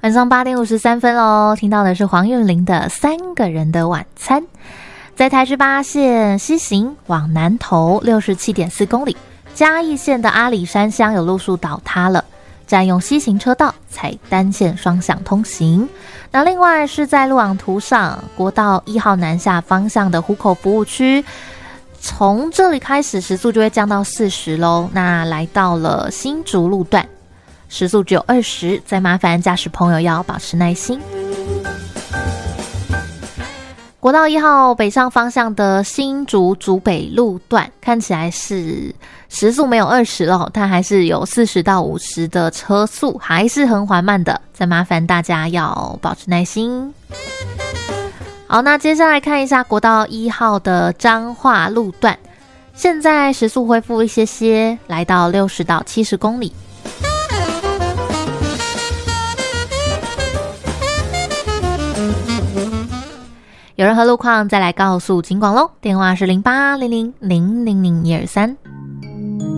晚上8点53分咯，听到的是黄韵玲的3个人的晚餐。在台十8线西行往南投 67.4 公里，嘉义县的阿里山乡有路树倒塌了，占用西行车道，采单线双向通行。那另外是在路网图上，国道1号南下方向的湖口服务区，从这里开始时速就会降到40咯，那来到了新竹路段，时速只有20，再麻烦驾驶朋友要保持耐心。国道1号北上方向的新竹竹北路段，看起来是时速没有20了，但还是有40到50的车速，还是很缓慢的，再麻烦大家要保持耐心。好，那接下来看一下国道1号的彰化路段，现在时速恢复一些，来到60到70公里。有任何路况再来告诉警广咯，电话是080000000123。